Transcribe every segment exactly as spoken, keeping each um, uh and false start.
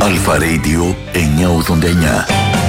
Αλφα Radio εννιακόσια ογδόντα εννιά.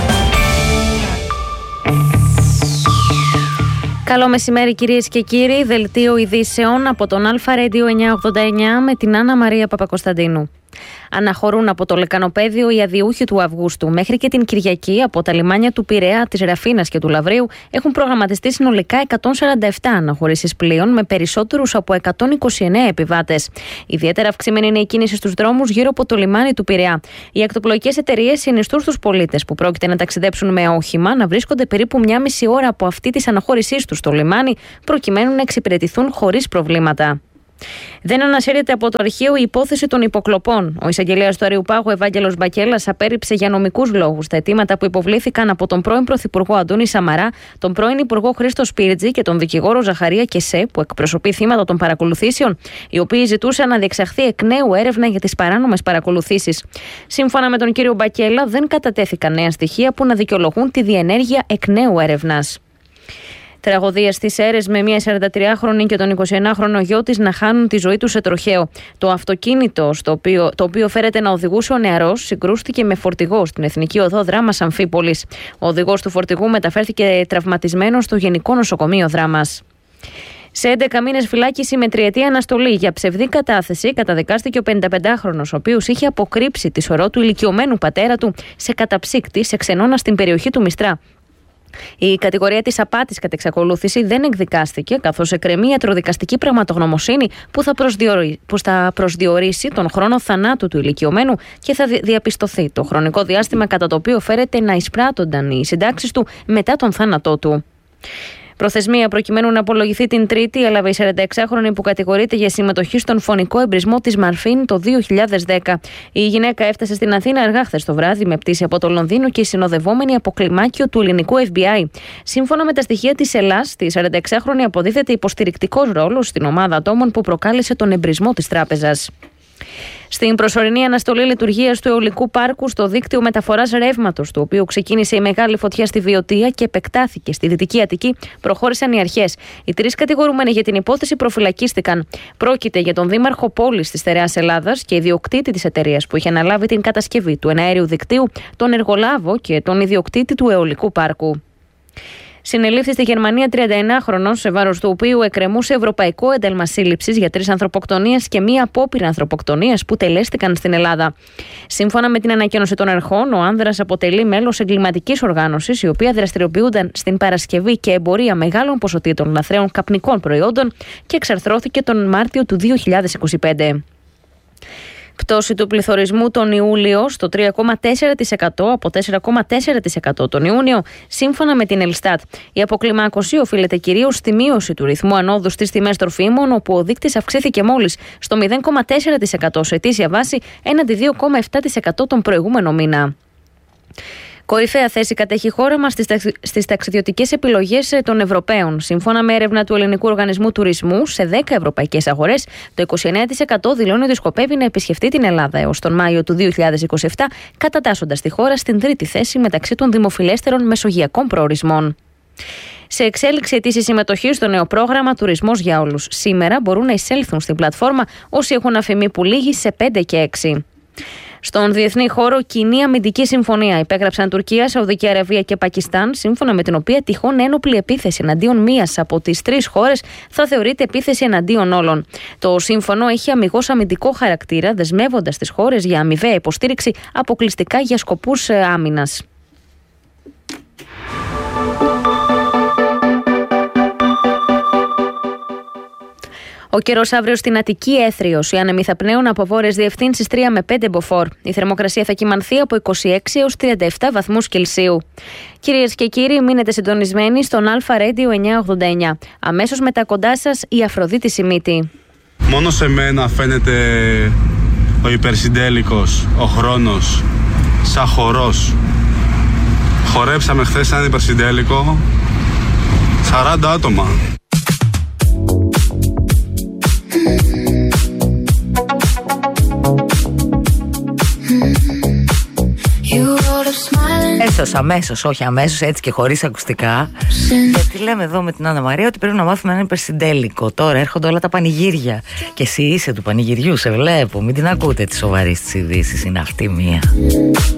Καλό μεσημέρι κυρίες και κύριοι, δελτίο ειδήσεων από τον Αλφα Radio εννιακόσια ογδόντα εννιά με την Άννα Μαρία Παπακοσταντίνου. Αναχωρούν από το λεκανοπέδιο οι αδιούχοι του Αυγούστου. Μέχρι και την Κυριακή, από τα λιμάνια του Πειραιά, της Ραφίνας και του Λαβρίου, έχουν προγραμματιστεί συνολικά εκατόν σαράντα επτά αναχωρήσεις πλοίων με περισσότερους από εκατόν είκοσι εννέα επιβάτες. Ιδιαίτερα αυξημένη είναι η κίνηση στους δρόμους γύρω από το λιμάνι του Πειραιά. Οι ακτοπλοϊκές εταιρείες συνιστούν στους πολίτες που πρόκειται να ταξιδέψουν με όχημα να βρίσκονται περίπου μία μισή ώρα από αυτή τη αναχώρησής τους στο λιμάνι, προκειμένου να εξυπηρετηθούν χωρίς προβλήματα. Δεν ανασύρεται από το αρχείο η υπόθεση των υποκλοπών. Ο εισαγγελέας του Αριουπάγου, Ευάγγελος Μπακέλας, απέρριψε για νομικούς λόγους τα αιτήματα που υποβλήθηκαν από τον πρώην Πρωθυπουργό Αντώνη Σαμαρά, τον πρώην Υπουργό Χρήστο Σπίρτζη και τον δικηγόρο Ζαχαρία Κεσέ, που εκπροσωπεί θύματα των παρακολουθήσεων, οι οποίοι ζητούσαν να διεξαχθεί εκ νέου έρευνα για τις παράνομες παρακολουθήσεις. Σύμφωνα με τον κύριο Μπακέλα, δεν κατατέθηκαν νέα στοιχεία που να δικαιολογούν τη διενέργεια εκ νέου έρευνας. Τραγωδία στις Σέρρες με μια σαραντατριάχρονη και τον εικοσιενάχρονο γιο της να χάνουν τη ζωή τους σε τροχαίο. Το αυτοκίνητο, στο οποίο, το οποίο φέρεται να οδηγούσε ο νεαρός, συγκρούστηκε με φορτηγό στην Εθνική Οδό Δράμας Αμφίπολης. Ο οδηγός του φορτηγού μεταφέρθηκε τραυματισμένος στο Γενικό Νοσοκομείο Δράμας. Σε έντεκα μήνες φυλάκιση με τριετή αναστολή για ψευδή κατάθεση καταδικάστηκε ο πενηνταπεντάχρονος, ο οποίος είχε αποκρύψει τη σωρό του ηλικιωμένου πατέρα του σε καταψύκτη σε ξενώνα στην περιοχή του Μιστρά. Η κατηγορία της απάτης κατά εξακολούθηση δεν εκδικάστηκε, καθώς εκκρεμεί ιατροδικαστική πραγματογνωμοσύνη που θα, προσδιορί... που θα προσδιορίσει τον χρόνο θανάτου του ηλικιωμένου και θα διαπιστωθεί το χρονικό διάστημα κατά το οποίο φέρεται να εισπράττονταν οι συντάξεις του μετά τον θάνατό του. Προθεσμία προκειμένου να απολογηθεί την Τρίτη έλαβε η σαρανταεξάχρονη που κατηγορείται για συμμετοχή στον φωνικό εμπρισμό της Μαρφίν το δύο χιλιάδες δέκα. Η γυναίκα έφτασε στην Αθήνα αργά χθες το βράδυ με πτήση από το Λονδίνο και συνοδευόμενη από κλιμάκιο του ελληνικού Εφ Μπι Άι. Σύμφωνα με τα στοιχεία της Ελλάς, τη σαρανταεξάχρονη αποδίδεται υποστηρικτικός ρόλος στην ομάδα ατόμων που προκάλεσε τον εμπρισμό της τράπεζας. Στην προσωρινή αναστολή λειτουργίας του αιωλικού πάρκου στο δίκτυο μεταφοράς ρεύματος, του οποίου ξεκίνησε η μεγάλη φωτιά στη Βιωτία και επεκτάθηκε στη Δυτική Αττική, προχώρησαν οι αρχές. Οι τρεις κατηγορούμενοι για την υπόθεση προφυλακίστηκαν. Πρόκειται για τον δήμαρχο πόλης της Στερεάς Ελλάδας και ιδιοκτήτη της εταιρείας που είχε αναλάβει την κατασκευή του εναέριου δικτύου, τον εργολάβο και τον ιδιοκτήτη του αιωλικού πάρκου. Συνελήφθη στη Γερμανία τριανταεννάχρονος, σε βάρος του οποίου εκκρεμούσε ευρωπαϊκό ένταλμα σύλληψης για τρεις ανθρωποκτονίες και μία απόπειρα ανθρωποκτονίας που τελέστηκαν στην Ελλάδα. Σύμφωνα με την ανακοίνωση των αρχών, ο άνδρας αποτελεί μέλος εγκληματικής οργάνωσης, η οποία δραστηριοποιούνταν στην παρασκευή και εμπορία μεγάλων ποσοτήτων λαθρέων καπνικών προϊόντων και εξαρθρώθηκε τον Μάρτιο του δύο χιλιάδες είκοσι πέντε. Πτώση του πληθωρισμού τον Ιούλιο στο τρία κόμμα τέσσερα τοις εκατό από τέσσερα κόμμα τέσσερα τοις εκατό τον Ιούνιο, σύμφωνα με την Ελστάτ. Η αποκλιμάκωση οφείλεται κυρίως στη μείωση του ρυθμού ανόδου στις τιμές τροφίμων, όπου ο δείκτης αυξήθηκε μόλις στο μηδέν κόμμα τέσσερα τοις εκατό σε ετήσια βάση έναντι δύο κόμμα επτά τοις εκατό τον προηγούμενο μήνα. Κορυφαία θέση κατέχει η χώρα μας στις ταξιδιωτικές επιλογές των Ευρωπαίων. Σύμφωνα με έρευνα του Ελληνικού Οργανισμού Τουρισμού, σε δέκα ευρωπαϊκές αγορές, το είκοσι εννέα τοις εκατό δηλώνει ότι σκοπεύει να επισκεφτεί την Ελλάδα έως τον Μάιο του δύο χιλιάδες είκοσι επτά, κατατάσσοντας τη χώρα στην τρίτη θέση μεταξύ των δημοφιλέστερων μεσογειακών προορισμών. Σε εξέλιξη ετήσιη συμμετοχή στο νέο πρόγραμμα Τουρισμός για Όλους. Σήμερα μπορούν να εισέλθουν στην πλατφόρμα όσοι έχουν αφημί που λήγει σε πέντε και έξι. Στον διεθνή χώρο, κοινή αμυντική συμφωνία υπέγραψαν Τουρκία, Σαουδική Αραβία και Πακιστάν, σύμφωνα με την οποία τυχόν ένοπλη επίθεση εναντίον μίας από τις τρεις χώρες θα θεωρείται επίθεση εναντίον όλων. Το σύμφωνο έχει αμιγώς αμυντικό χαρακτήρα, δεσμεύοντας τις χώρες για αμοιβαία υποστήριξη αποκλειστικά για σκοπούς άμυνας. Ο καιρός αύριο στην Αττική έθριος. Οι άνεμοι θα πνέουν από βόρειες διευθύνσεις τρία με πέντε μποφόρ. Η θερμοκρασία θα κυμανθεί από είκοσι έξι έως τριάντα επτά βαθμούς Κελσίου. Κυρίες και κύριοι, μείνετε συντονισμένοι στον Αλφα Radio εννιακόσια ογδόντα εννιά. Αμέσως μετά κοντά σας η Αφροδίτη Σιμίτη. Μόνο σε μένα φαίνεται ο υπερσυντέλικος, ο χρόνος, σαν χορός. Χορέψαμε χθες έναν υπερσυντέλικο, σαράντα άτομα. αμέσως, αμέσως, όχι αμέσως, έτσι και χωρίς ακουστικά. Γιατί λέμε εδώ με την Άννα Μαρία ότι πρέπει να μάθουμε ένα υπερσυντέλικο. Τώρα έρχονται όλα τα πανηγύρια. Και εσύ είσαι του πανηγυριού, σε βλέπω. Μην την ακούτε τη σοβαρή στις ειδήσεις, είναι αυτή μία.